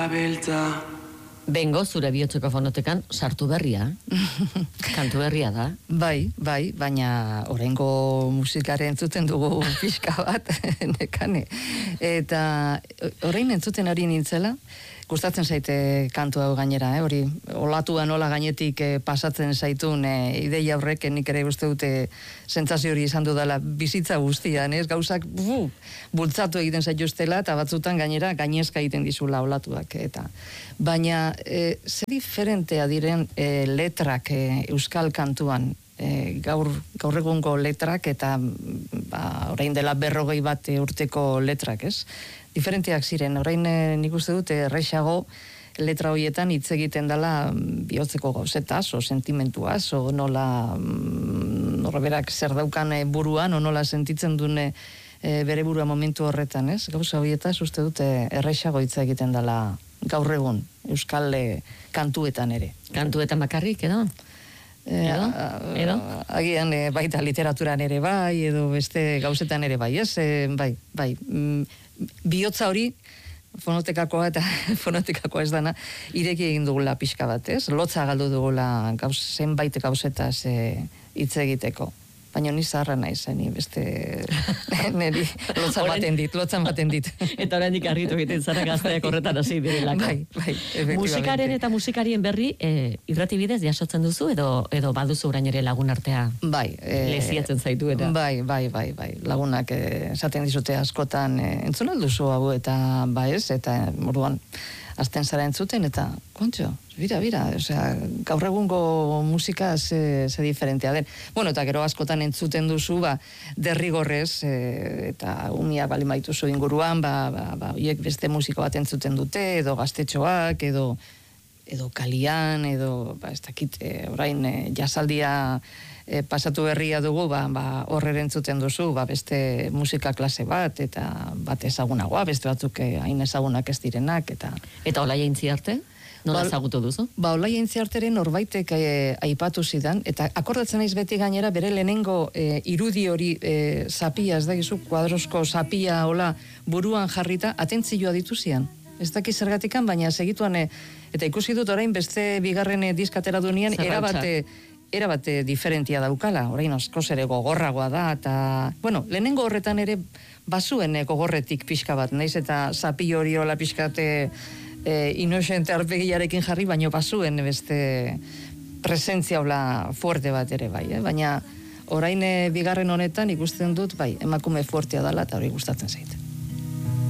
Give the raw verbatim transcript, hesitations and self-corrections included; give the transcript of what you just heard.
beltza. Bengo zure bihotzeko fonotekan sartu berria, kantu berria da. Bai, bai, baina oraingo musikaren entzuten dugu pixka bat, nekane. Eta orain entzuten ari nintzela, gustatzen zaite kantu hau gainera, eh? Hori, olatua nola gainetik eh, pasatzen zaitun eh, ideia horrek, nik ere uste dute sentsazio hori izan dudala bizitza guztian, ez? Gauzak bu, bultzatu egiten zaituztela, eta batzutan gainera gainezka egiten dizula olatuak. Eta. Baina, eh, zer diferentea diren eh, letrak eh, euskal kantuan, eh, gaur, gaur egungo letrak, eta ba, orain dela berrogei bat urteko letrak, ez? Diferenteak ziren, orain eh, nik uste dut errexago letra horietan hitz egiten dela bihotzeko gauzetaz, o sentimentuaz, o nola mm, norberak zer daukan eh, buruan, o nola sentitzen dune eh, bere burua momentu horretan, ez? Gauza horietaz uste dut eh, errexago hitz egiten dela gaur egun, euskal eh, kantuetan ere. Kantuetan bakarrik, edo? Edo? Edo? Agian eh, baita literaturan ere bai, edo beste gauzetan ere bai, ez? Eh, bai, bai. Mm, bihotza hori, fonotekakoa eta fonotekakoa ez dana, ireki egin dugula pixka bat, ez? Lotza galdu dugula gauz, zenbait gauzetaz hitz e, egiteko. Baina ni zaharra naiz, ni beste neri lotzan baten dit, lotzan baten dit. Eta oraindik argitu egiten zara gazteak horretan hasi direlako. Bai, bai, efectivamente. Musikaren eta musikarien berri e, irrati bidez jasotzen duzu edo edo baduzu orain ere lagun artea? Bai, e, leziatzen zaitu eta. Bai, bai, bai, bai. Lagunak esaten e, dizute askotan e, entzun alduzu hau eta ba ez, eta moruan azten zara entzuten, eta kontxo, bira, bira, osea, gaur egungo musika ze, ze diferentea den. Bueno, eta gero askotan entzuten duzu, ba, derrigorrez, e, eta umia bali maituzu inguruan, ba, ba, ba, oiek beste musiko bat entzuten dute, edo gaztetxoak, edo, edo kalian, edo, ba, ez dakit, e, orain, e, jasaldia e, pasatu berria dugu, ba, ba, horre entzuten duzu, ba, beste musika klase bat, eta bat ezagunagoa, beste batzuk e, hain ezagunak ez direnak, eta... Eta Olaia Intziarte? Nola ezagutu duzu? Ba, Olaia Intziarteren norbaitek e, aipatu zidan, eta akordatzen naiz beti gainera bere lehenengo e, irudi hori e, zapia, ez dakizu, kuadrosko zapia, hola, buruan jarrita, atentzioa dituzian. Ez daki zergatikan, baina segituan, e, eta ikusi dut orain beste bigarren e, diskatera dunean, erabate... era bat diferentia daukala, orain askoz ere gogorragoa da, eta, bueno, lehenengo horretan ere bazuen gogorretik pixka bat, naiz eta zapi hori hola pixkate e, inosente arpegiarekin jarri, baino bazuen beste presentzia hola fuerte bat ere bai, eh? Baina orain e, bigarren honetan ikusten dut, bai, emakume fuertea dela, eta hori gustatzen zait.